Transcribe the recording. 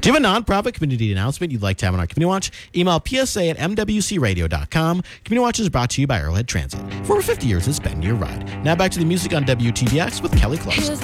Do you have a nonprofit community announcement you'd like to have on our Community Watch? Email psa@mwcradio.com. Community Watch is brought to you by Arrowhead Transit. For over 50 years, it's been your ride. Now back to the music on WTBX with Kelly Clarkson.